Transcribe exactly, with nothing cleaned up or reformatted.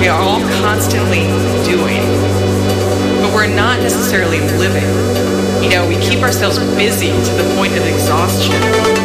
We are all constantly doing, but we're not necessarily living. You know, we keep ourselves busy to the point of exhaustion.